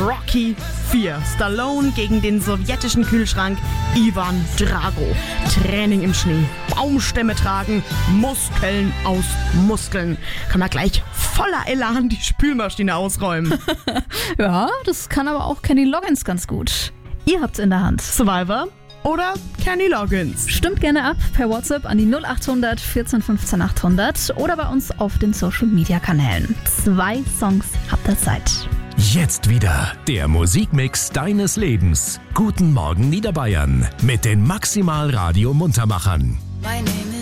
Rocky 4. Stallone gegen den sowjetischen Kühlschrank Ivan Drago. Training im Schnee, Baumstämme tragen, Muskeln aus Muskeln. Kann man gleich voller Elan die Spülmaschine ausräumen. Ja, das kann aber auch Kenny Loggins ganz gut. Ihr habt's in der Hand. Survivor oder Kenny Loggins? Stimmt gerne ab per WhatsApp an die 0800 14 15 800 oder bei uns auf den Social Media Kanälen. 2 Songs habt ihr Zeit. Jetzt wieder der Musikmix deines Lebens. Guten Morgen Niederbayern mit den Maximal Radio Muntermachern. My name is